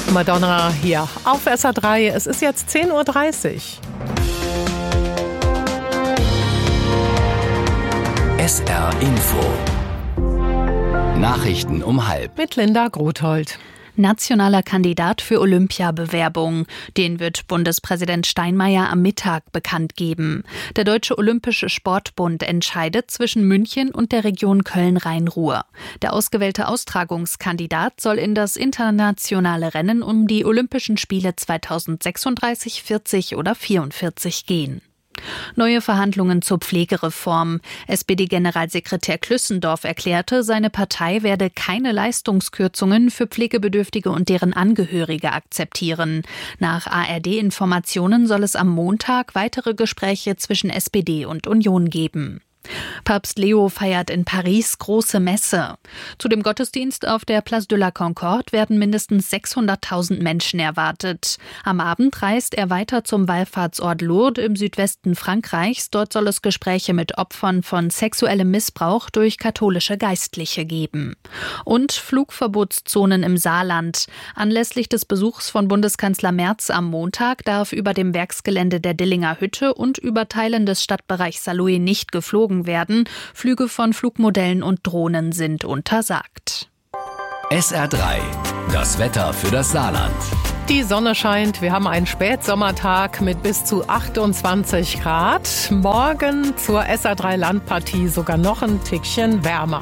Madonna hier auf SR3. Es ist jetzt 10:30 Uhr. SR Info. Nachrichten um 12:30. Mit Linda Grothold. Nationaler Kandidat für Olympiabewerbung. Den wird Bundespräsident Steinmeier am Mittag bekannt geben. Der Deutsche Olympische Sportbund entscheidet zwischen München und der Region Köln-Rhein-Ruhr. Der ausgewählte Austragungskandidat soll in das internationale Rennen um die Olympischen Spiele 2036, 40 oder 44 gehen. Neue Verhandlungen zur Pflegereform. SPD-Generalsekretär Klüssendorf erklärte, seine Partei werde keine Leistungskürzungen für Pflegebedürftige und deren Angehörige akzeptieren. Nach ARD-Informationen soll es am Montag weitere Gespräche zwischen SPD und Union geben. Papst Leo feiert in Paris große Messe. Zu dem Gottesdienst auf der Place de la Concorde werden mindestens 600.000 Menschen erwartet. Am Abend reist er weiter zum Wallfahrtsort Lourdes im Südwesten Frankreichs. Dort soll es Gespräche mit Opfern von sexuellem Missbrauch durch katholische Geistliche geben. Und Flugverbotszonen im Saarland. Anlässlich des Besuchs von Bundeskanzler Merz am Montag darf über dem Werksgelände der Dillinger Hütte und über Teilen des Stadtbereichs Saarlouis nicht geflogen werden. Flüge von Flugmodellen und Drohnen sind untersagt. SR3. Das Wetter für das Saarland. Die Sonne scheint. Wir haben einen Spätsommertag mit bis zu 28 Grad. Morgen zur SR3 Landpartie sogar noch ein Tickchen wärmer.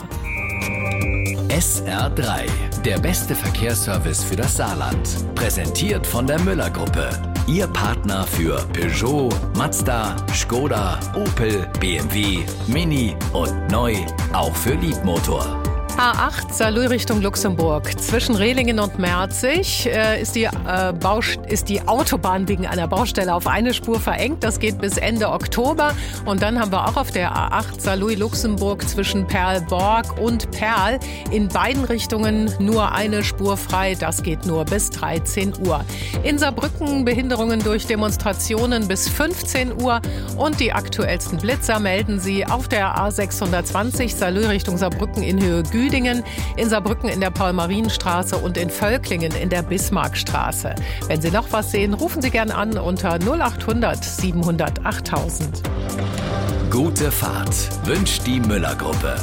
SR3. Der beste Verkehrsservice für das Saarland. Präsentiert von der Müller-Gruppe. Ihr Partner für Peugeot, Mazda, Skoda, Opel, BMW, Mini und neu auch für Liebmotor. A8 Saarlouis Richtung Luxemburg. Zwischen Rehlingen und Merzig ist die Autobahn wegen einer Baustelle auf eine Spur verengt. Das geht bis Ende Oktober. Und dann haben wir auch auf der A8 Saarlouis Luxemburg zwischen Perlborg und Perl in beiden Richtungen nur eine Spur frei. Das geht nur bis 13 Uhr. In Saarbrücken Behinderungen durch Demonstrationen bis 15 Uhr. Und die aktuellsten Blitzer melden Sie auf der A620 Saarlouis Richtung Saarbrücken in Höhe Güdingen, in Saarbrücken in der Paul-Marien-Straße und in Völklingen in der Bismarckstraße. Wenn Sie noch was sehen, rufen Sie gern an unter 0800 700 8000. Gute Fahrt wünscht die Müller-Gruppe.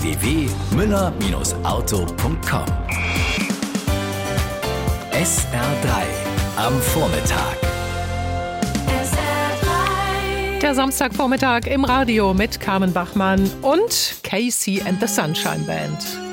www.müller-auto.com. SR3 am Vormittag. Der Samstagvormittag im Radio mit Carmen Bachmann und Casey and the Sunshine Band.